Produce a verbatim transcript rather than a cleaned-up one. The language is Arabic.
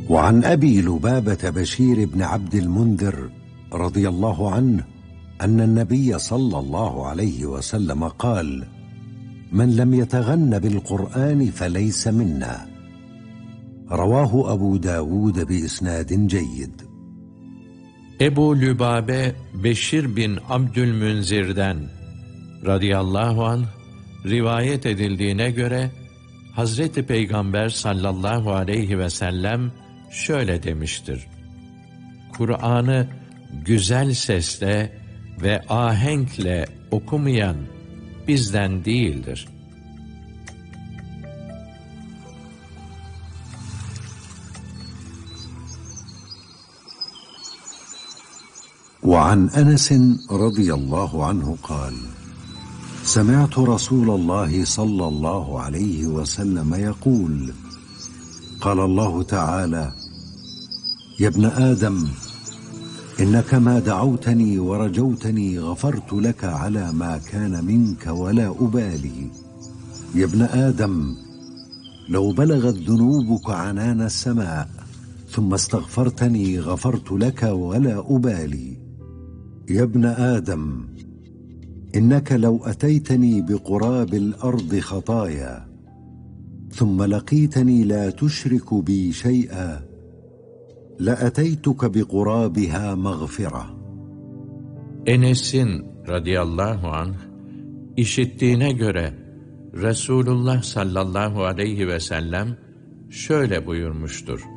وعن أبي لبابة بشير بن عبد المنذر رضي الله عنه أن النبي صلى الله عليه وسلم قال: من لم يتغن بالقرآن فليس منا. رواه أبو داود بإسناد جيد. Ebu Lübabe Beşir bin Abdülmünzir'den radıyallahu anh rivayet edildiğine göre Hazreti Peygamber sallallahu aleyhi ve sellem şöyle demiştir: Kur'an'ı güzel sesle ve ahenkle okumayan bizden değildir. وعن أنس رضي الله عنه قال: سمعت رسول الله صلى الله عليه وسلم يقول: قال الله تعالى: يا ابن آدم إنك ما دعوتني ورجوتني غفرت لك على ما كان منك ولا أبالي. يا ابن آدم لو بلغت ذنوبك عنان السماء ثم استغفرتني غفرت لك ولا أبالي. يا ابن آدم إنك لو أتيتني بقراب الأرض خطايا ثم لقيتني لا تشرك بي شيئا لأتيتك بقرابها مغفرة. Enes'in radıyallahu anh işittiğine göre Resulullah sallallahu aleyhi ve sellem şöyle buyurmuştur: